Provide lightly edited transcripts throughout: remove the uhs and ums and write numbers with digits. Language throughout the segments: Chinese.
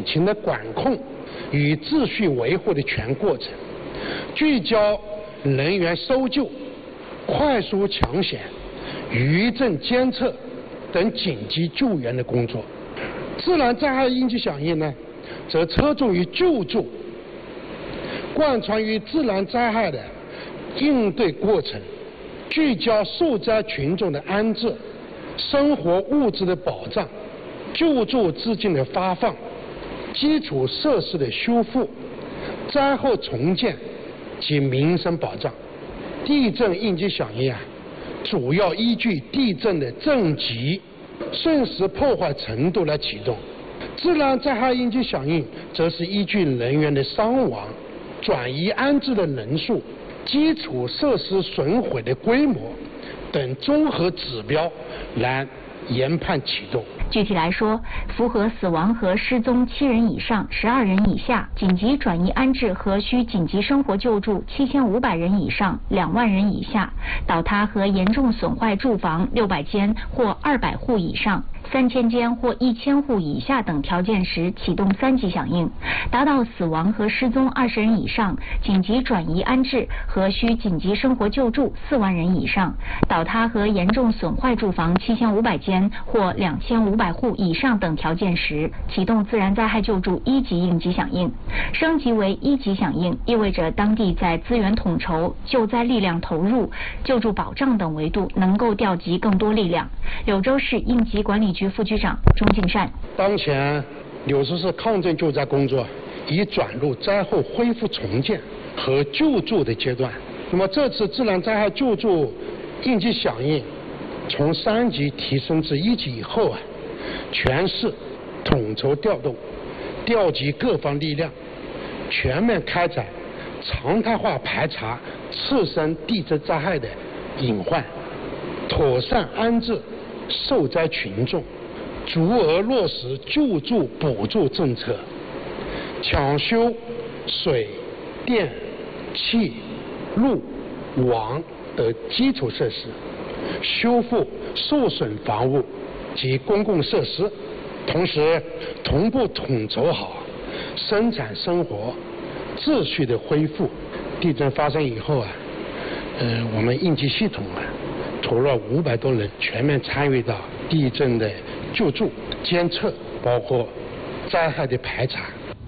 情的管控与秩序维护的全过程，聚焦人员搜救、快速抢险、余震监测等紧急救援的工作。自然灾害应急响应呢，则侧重于救助，贯穿于自然灾害的应对过程，聚焦受灾群众的安置、生活物资的保障、救助资金的发放、基础设施的修复、灾后重建及民生保障。地震应急响应主要依据地震的震级、瞬时破坏程度来启动；自然灾害应急响应则是依据人员的伤亡、转移安置的人数、基础设施损毁的规模等综合指标来研判启动。 具体来说，符合死亡和失踪7人以上、12人以下，紧急转移安置和需紧急生活救助7500人以上、2万人以下，倒塌和严重损坏住房600间或200户以上、3000间或1000户以下等条件时，启动3级响应；达到死亡和失踪20人以上、紧急转移安置和需紧急生活救助4万人以上、倒塌和严重损坏住房7500间或2500户以上等条件时，启动自然灾害救助1级应急响应。升级为1级响应，意味着当地在资源统筹、救灾力量投入、救助保障等维度能够调集更多力量。柳州市应急管理局副局长钟敬善： 当前柳州市抗震救灾工作已转入灾后恢复重建和救助的阶段。那么这次自然灾害救助应急响应从3级提升至1级以后全市统筹调动，调集各方力量，全面开展常态化排查次生地震灾害的隐患，妥善安置受灾群众，足额落实救助补助政策，抢修水电气路网等基础设施，修复受损房屋及公共设施，同时同步统筹好生产生活秩序的恢复。地震发生以后我们应急系统投入了500多人，全面参与到地震的救助、监测，包括灾害的排查。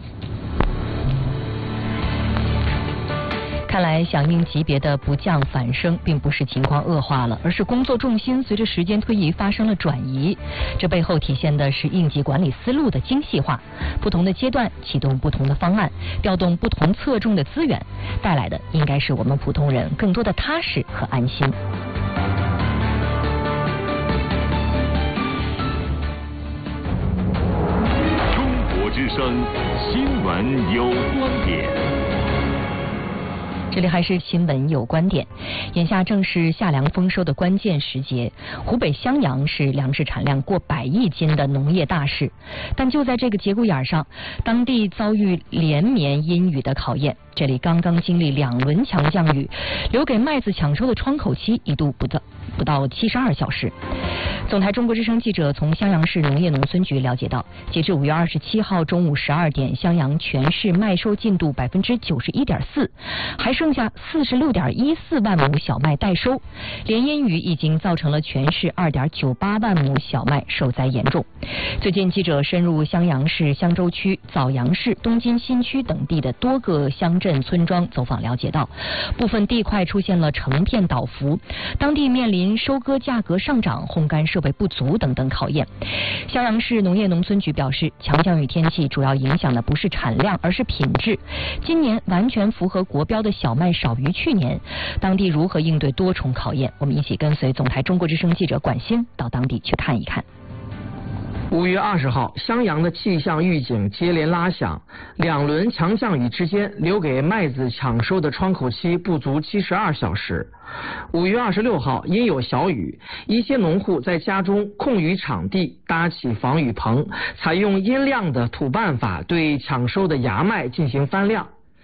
看来响应级别的不降反升，并不是情况恶化了，而是工作重心随着时间推移发生了转移。这背后体现的是应急管理思路的精细化，不同的阶段启动不同的方案，调动不同侧重的资源，带来的应该是我们普通人更多的踏实和安心。 中国之声新闻有观点。 这里还是新闻有观点。眼下正是夏粮丰收的关键时节，湖北襄阳是粮食产量过100亿斤的农业大市，但就在这个节骨眼上，当地遭遇连绵阴雨的考验。这里刚刚经历2轮强降雨，留给麦子抢收的窗口期一度不到72小时。总台中国之声记者从襄阳市农业农村局了解到，截至5月27号中午12点，襄阳全市麦收进度91.4%，还剩下46.14万亩小麦待收。连阴雨已经造成了全市2.98万亩小麦受灾严重。最近记者深入襄阳市襄州区、枣阳市、东津新区等地的多个乡镇村庄走访了解到，部分地块出现了成片倒伏，当地面临收割价格上涨、烘干设备不足等等考验。襄阳市农业农村局表示，强降雨天气主要影响的不是产量，而是品质。今年完全符合国标的小麦少于去年，当地如何应对多重考验？我们一起跟随总台中国之声记者管欣到当地去看一看。 5月20号，襄阳的气象预警接连拉响，2轮强降雨之间，留给麦子抢收的窗口期不足72小时。5月26号，因有小雨，一些农户在家中空余场地搭起防雨棚，采用阴晾的土办法对抢收的芽麦进行翻晾。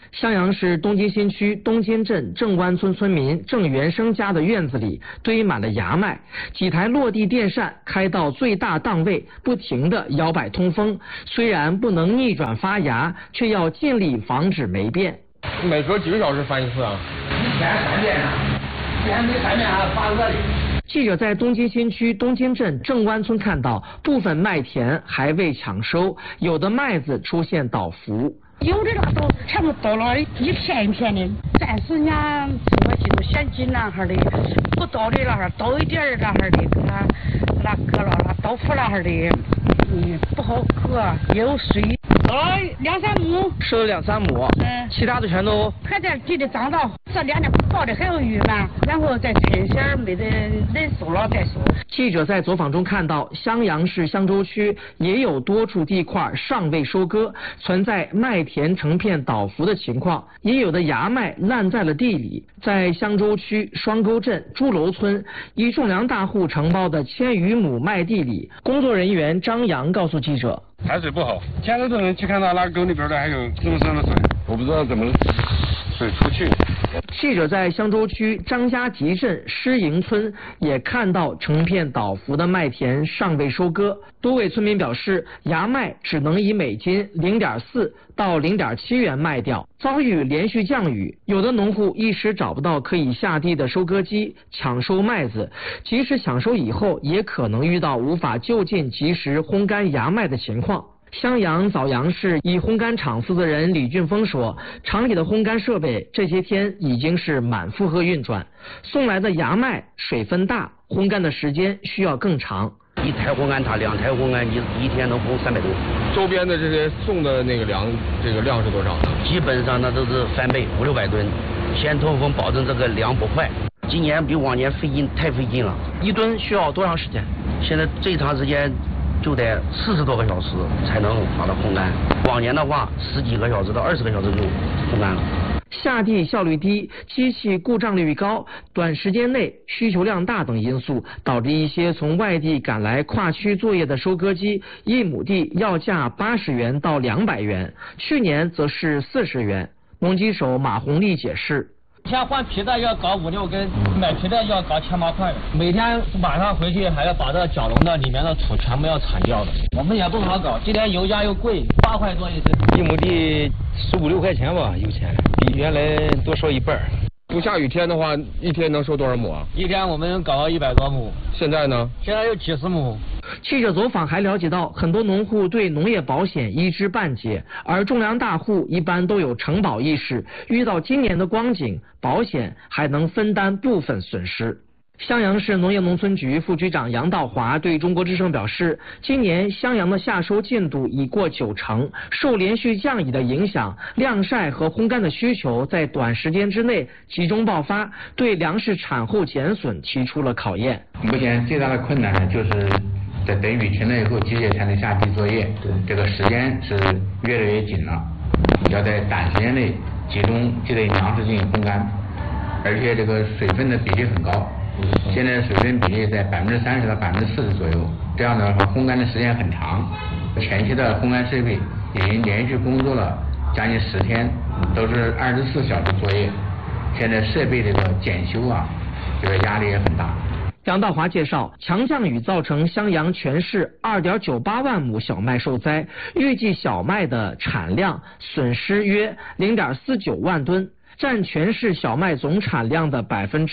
襄阳市东金新区东金镇郑湾村村民郑元生家的院子里堆满了芽麦，几台落地电扇开到最大档位，不停地摇摆通风。虽然不能逆转发芽，却要尽力防止霉变。 每隔几个小时翻一次啊？ 一天3遍啊，一天没3遍还发热的。 记者在东金新区东金镇郑湾村看到，部分麦田还未抢收，有的麦子出现倒伏。 有的那都全部倒了，一片一片的。暂时人家这个就先进那哈的，不倒的那哈倒一点儿那哈的，给它搁了倒伏那哈的，不好搁，也有水。倒了2-3亩， 收了2-3亩，其他的全都还在地里长到，这2天不倒的还有余嘛，然后再趁闲没得人收了再收。 记者在走访中看到，襄阳市襄州区也有多处地块尚未收割，存在麦田成片倒伏的情况，也有的芽麦烂在了地里。在襄州区双沟镇朱楼村一种粮大户承包的1000余亩麦地里，工作人员张阳告诉记者， 排水不好，现在都能去看到那沟里边的还有这么深的水，我不知道怎么水出去。 记者在襄州区张家集镇施营村也看到成片倒伏的麦田尚未收割，多位村民表示，芽麦只能以每斤0.4到0.7元卖掉。遭遇连续降雨，有的农户一时找不到可以下地的收割机抢收麦子，即使抢收以后，也可能遇到无法就近及时烘干芽麦的情况。襄阳枣阳市一烘干厂负责人李俊峰说，厂里的烘干设备这些天已经是满负荷运转，送来的芽麦水分大，烘干的时间需要更长。 1台烘干塔2台烘干机一天能烘300多。 周边的这些送的那个粮，这个量是多少呢？ 基本上那都是翻倍，500-600吨，先通风，保证这个粮不坏。今年比往年太费劲了。 1吨需要多长时间？ 现在最长时间就得40多个小时才能把它烘干，往年的话10几个小时到20个小时就烘干了。 下地效率低、机器故障率高、短时间内需求量大等因素，导致一些从外地赶来跨区作业的收割机，1亩地要价80元到200元，去年则是40元。农机手马红丽解释， 以前换皮带要搞5-6根，买皮带要搞7-8块，每天晚上回去还要把这角笼的里面的土全部要铲掉的，我们也不好搞。今年油价又贵，8块多一斤，1亩地15-16块钱吧，油钱比原来多收1半。 不下雨天的话，一天能收多少亩啊？ 一天我们搞到100多亩。 现在呢？ 现在有几十亩。 记者走访还了解到，很多农户对农业保险一知半解，而种粮大户一般都有承保意识，遇到今年的光景，保险还能分担部分损失。襄阳市农业农村局副局长杨道华对中国之声表示，今年襄阳的夏收进度已过90%，受连续降雨的影响，晾晒和烘干的需求在短时间之内集中爆发，对粮食产后减损提出了考验。 目前最大的困难呢，就是在等雨停了以后，机械才能下地作业，这个时间是越来越紧了，要在短时间内集中这类粮食进行烘干，而且这个水分的比例很高。现在水分比例在30%到40%左右，这样的话烘干的时间很长。前期的烘干设备已经连续工作了将近10天，都是24小时作业。现在设备这个检修啊，这个压力也很大。 杨道华介绍，强降雨造成襄阳全市2.98万亩小麦受灾，预计小麦的产量损失约0.49万吨。占全市小麦总产量的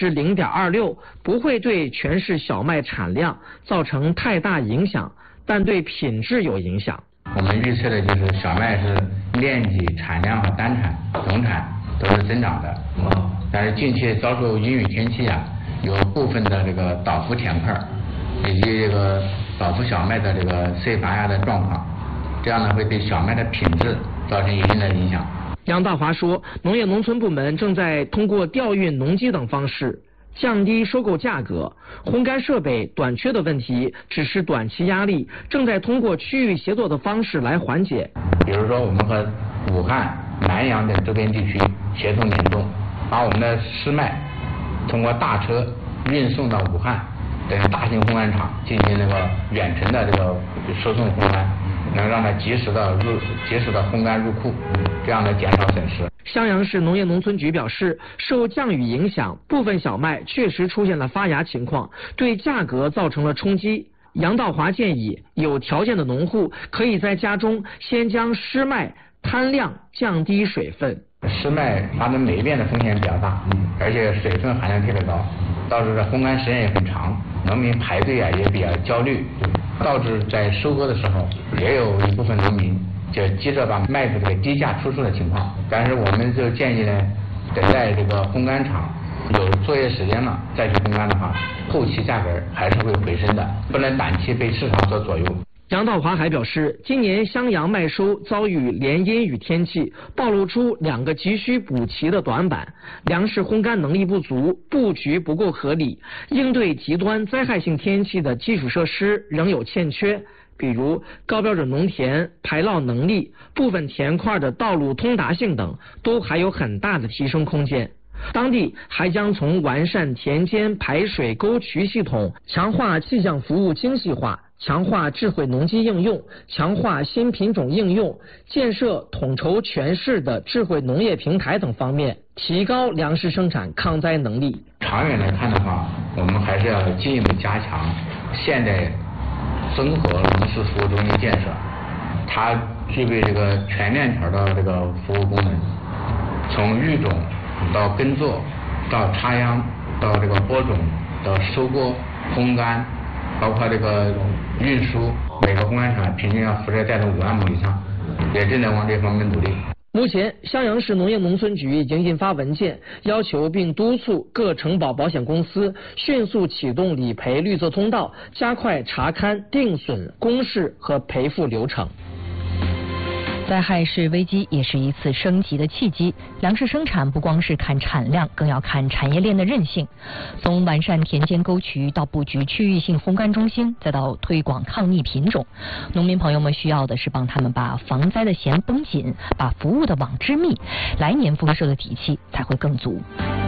0.26%，不会对全市小麦产量造成太大影响，但对品质有影响。 我们预测的就是小麦是面积、产量和单产、总产都是增长的，但是近期遭受阴雨天气啊，有部分的这个倒伏田块以及这个倒伏小麦的这个碎发芽的状况，这样呢会对小麦的品质造成一定的影响。 杨大华说，农业农村部门正在通过调运农机等方式降低收购价格，烘干设备短缺的问题只是短期压力，正在通过区域协作的方式来缓解。 比如说，我们和武汉、南阳等周边地区协同联动，把我们的湿麦通过大车运送到武汉等大型烘干厂进行那个远程的这个输送烘干，能让它及时的烘干入库，这样的减少损失。 襄阳市农业农村局表示，受降雨影响，部分小麦确实出现了发芽情况，对价格造成了冲击。杨道华建议，有条件的农户可以在家中先将湿麦摊晾，降低水分。 湿麦发生霉变的风险比较大，而且水分含量特别高，导致烘干时间也很长，农民排队也比较焦虑，导致在收割的时候也有一部分农民就急着把麦子给低价出售的情况。但是我们就建议呢，等待这个烘干厂有作业时间了再去烘干的话，后期价格还是会回升的，不能短期被市场所左右。 杨道华还表示，今年襄阳麦收遭遇连阴雨天气，暴露出2个急需补齐的短板：粮食烘干能力不足，布局不够合理，应对极端灾害性天气的基础设施仍有欠缺，比如高标准农田排涝能力、部分田块的道路通达性等，都还有很大的提升空间。当地还将从完善田间排水沟渠系统、强化气象服务精细化、强化智慧农机应用、强化新品种应用、建设统筹全市的智慧农业平台等方面，提高粮食生产抗灾能力。 长远来看的话，我们还是要进一步加强现代综合农事服务中心建设，它具备这个全链条的这个服务功能，从育种到耕作，到插秧，到这个播种，到收割、烘干，包括这个运输，每个烘干厂平均要负责带动5万亩以上，也正在往这方面努力。 目前，襄阳市农业农村局已经印发文件，要求并督促各承保保险公司迅速启动理赔绿色通道，加快查勘、定损、公示和赔付流程。 灾害是危机，也是一次升级的契机。粮食生产不光是看产量，更要看产业链的韧性。从完善田间沟渠到布局区域性烘干中心，再到推广抗逆品种，农民朋友们需要的是帮他们把防灾的弦绷紧，把服务的网织密，来年丰收的底气才会更足。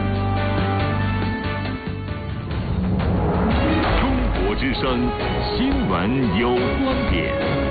中国之声新闻有观点。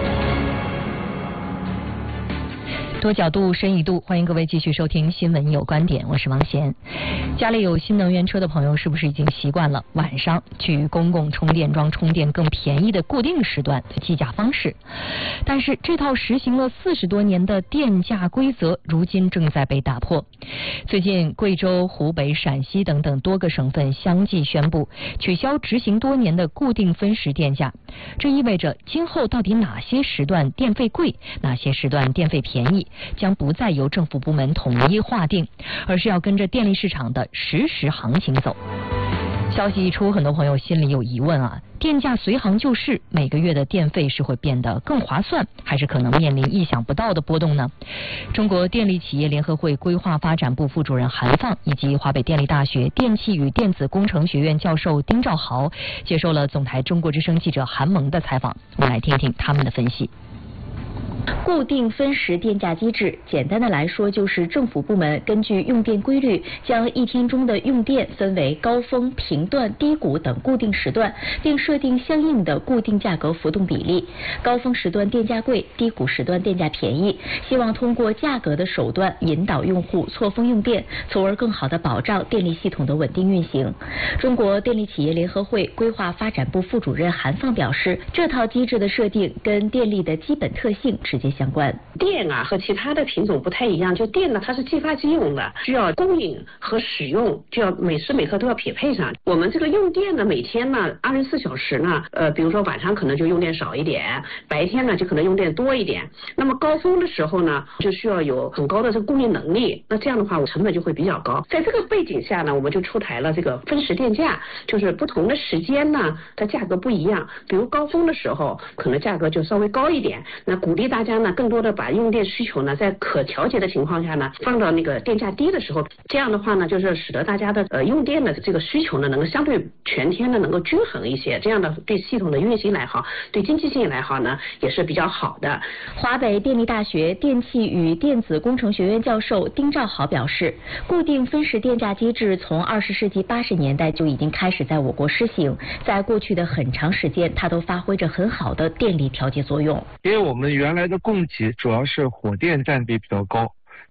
多角度深一度，欢迎各位继续收听新闻有观点，我是王贤。家里有新能源车的朋友是不是已经习惯了晚上去公共充电桩充电更便宜的固定时段的计价方式？但是这套实行了40多年的电价规则如今正在被打破。最近贵州、湖北、陕西等等多个省份相继宣布取消执行多年的固定分时电价，这意味着今后到底哪些时段电费贵，哪些时段电费便宜，将不再由政府部门统一划定，而是要跟着电力市场的实时行情走。消息一出，很多朋友心里有疑问啊，电价随行就市，每个月的电费是会变得更划算，还是可能面临意想不到的波动呢？中国电力企业联合会规划发展部副主任韩放以及华北电力大学电气与电子工程学院教授丁兆豪接受了总台中国之声记者韩萌的采访，我们来听听他们的分析。 固定分时电价机制，简单的来说就是政府部门根据用电规律，将一天中的用电分为高峰、频段、低谷等固定时段，并设定相应的固定价格浮动比例。高峰时段电价贵，低谷时段电价便宜，希望通过价格的手段引导用户错峰用电，从而更好地保障电力系统的稳定运行。中国电力企业联合会规划发展部副主任韩放表示，这套机制的设定跟电力的基本特性直接相关。 电啊和其他的品种不太一样，就电呢它是继发机用的，需要供应和使用就要每时每刻都要匹配上。我们这个用电呢，每天呢24小时呢，比如说晚上可能就用电少一点，白天呢就可能用电多一点。那么高峰的时候呢，就需要有很高的这个供应能力，那这样的话成本就会比较高。在这个背景下呢，我们就出台了这个分时电价，就是不同的时间呢，它价格不一样。比如高峰的时候，可能价格就稍微高一点，那鼓励大家呢更多的把用电需求呢在可调节的情况下呢放到那个电价低的时候，这样的话呢就是使得大家的用电的这个需求呢能够相对全天呢能够均衡一些，这样的对系统的运行来好，对经济性来好呢也是比较好的。 华北电力大学电气与电子工程学院教授丁兆豪表示，固定分时电价机制从20世纪80年代就已经开始在我国施行，在过去的很长时间它都发挥着很好的电力调节作用。 因为我们原来的供给主要是火电占比比较高，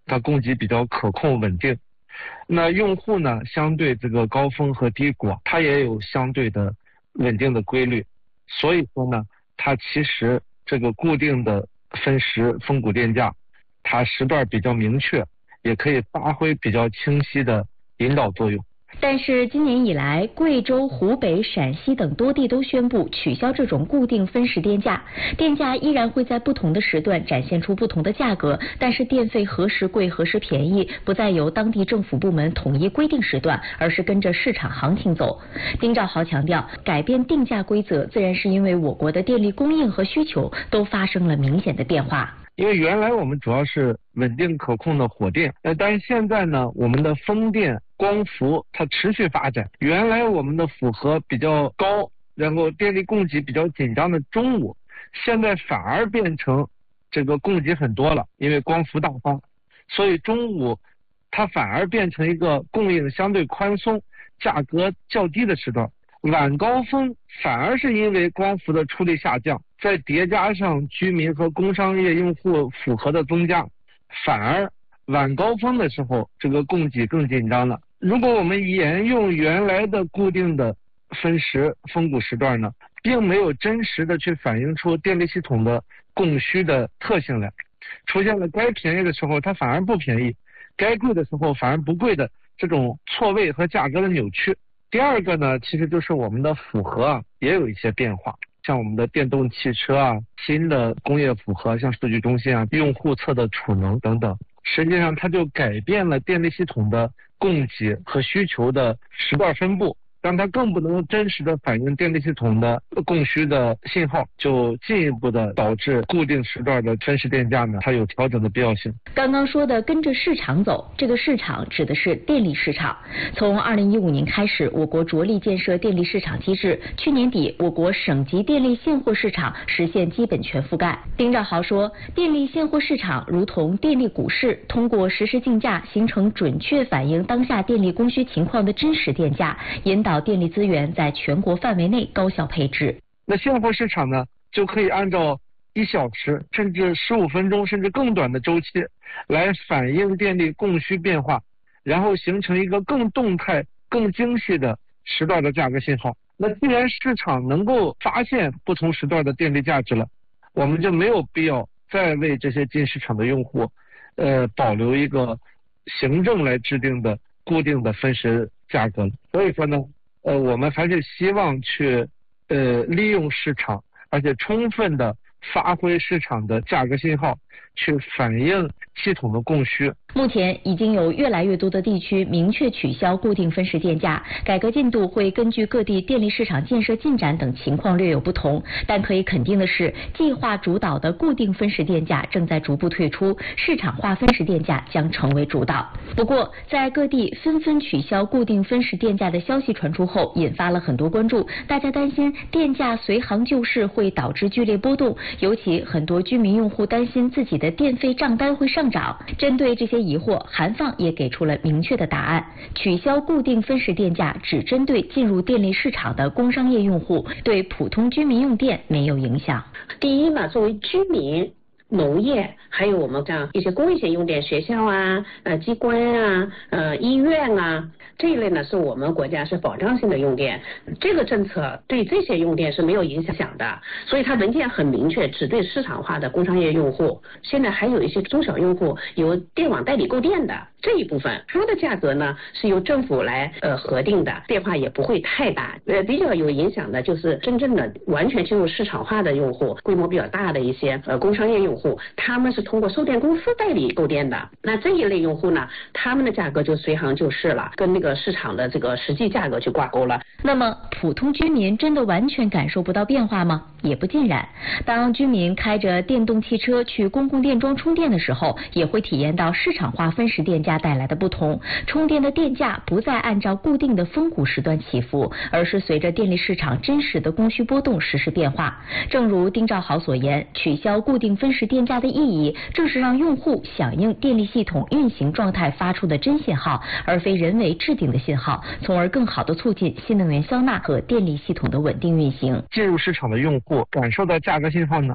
它供给比较可控稳定。那用户呢，相对这个高峰和低谷，它也有相对的稳定的规律。所以说呢，它其实这个固定的分时分股电价，它时段比较明确，也可以发挥比较清晰的引导作用。 但是今年以来，贵州、湖北、陕西等多地都宣布取消这种固定分时电价，电价依然会在不同的时段展现出不同的价格，但是电费何时贵何时便宜，不再由当地政府部门统一规定时段，而是跟着市场行情走。丁兆豪强调，改变定价规则自然是因为我国的电力供应和需求都发生了明显的变化。 因为原来我们主要是稳定可控的火电，但是现在呢，我们的风电、光伏它持续发展。原来我们的负荷比较高，然后电力供给比较紧张的中午，现在反而变成这个供给很多了，因为光伏大发，所以中午它反而变成一个供应相对宽松、价格较低的时段。晚高峰反而是因为光伏的出力下降，再叠加上居民和工商业用户负荷的增加，反而晚高峰的时候这个供给更紧张了。如果我们沿用原来的固定的分时分股时段呢，并没有真实的去反映出电力系统的供需的特性来，出现了该便宜的时候它反而不便宜，该贵的时候反而不贵的这种错位和价格的扭曲。第二个呢，其实就是我们的负荷也有一些变化，像我们的电动汽车新的工业负荷，像数据中心用户侧的储能等等，实际上它就改变了电力系统的供给和需求的时段分布，让它更不能真实的反映电力系统的供需的信号，就进一步的导致固定时段的分时电价呢，它有调整的必要性。 刚刚说的跟着市场走，这个市场指的是电力市场。从2015年开始，我国着力建设电力市场机制，去年底我国省级电力现货市场实现基本全覆盖。丁兆豪说，电力现货市场如同电力股市，通过实时竞价形成准确反映当下电力供需情况的真实电价，引导电力资源在全国范围内高效配置。 那现货市场呢，就可以按照1小时甚至15分钟甚至更短的周期来反映电力供需变化，然后形成一个更动态、更精细的时段的价格信号。那既然市场能够发现不同时段的电力价值了，我们就没有必要再为这些进市场的用户，保留一个行政来制定的固定的分时价格。所以说呢，我们还是希望去利用市场，而且充分的发挥市场的价格信号，去反映系统的供需。 目前已经有越来越多的地区明确取消固定分时电价，改革进度会根据各地电力市场建设进展等情况略有不同，但可以肯定的是，计划主导的固定分时电价正在逐步退出，市场化分时电价将成为主导。不过，在各地纷纷取消固定分时电价的消息传出后，引发了很多关注，大家担心电价随行就市会导致剧烈波动，尤其很多居民用户担心自己的电费账单会上涨。针对这些疑惑，韩放也给出了明确的答案：取消固定分时电价只针对进入电力市场的工商业用户，对普通居民用电没有影响。 第一呢，作为居民、农业，还有我们这样一些公益性用电，学校机关医院这一类呢，是我们国家是保障性的用电，这个政策对这些用电是没有影响的，所以它文件很明确，只对市场化的工商业用户。现在还有一些中小用户由电网代理购电的这一部分，它的价格呢是由政府来核定的，变化也不会太大。比较有影响的就是真正的完全进入市场化的用户，规模比较大的一些工商业用户，他们是通过售电公司代理购电的。那这一类用户呢，他们的价格就随行就市了，跟那个市场的这个实际价格去挂钩了。 那么普通居民真的完全感受不到变化吗？也不尽然。当居民开着电动汽车去公共电桩充电的时候，也会体验到市场化分时电价带来的不同。充电的电价不再按照固定的分股时段起伏，而是随着电力市场真实的供需波动实时变化。正如丁兆豪所言，取消固定分时电价的意义，正是让用户响应电力系统运行状态发出的真信号，而非人为制定的信号，从而更好地促进新能源消纳和电力系统的稳定运行。 进入市场的用户感受到价格信号呢，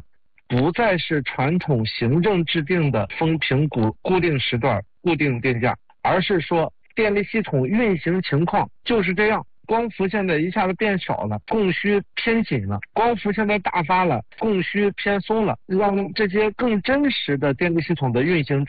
不再是传统行政制定的风评固定时段、固定电价，而是说电力系统运行情况就是这样。光伏现在一下子变少了，供需偏紧了；光伏现在大发了，供需偏松了，让这些更真实的电力系统的运行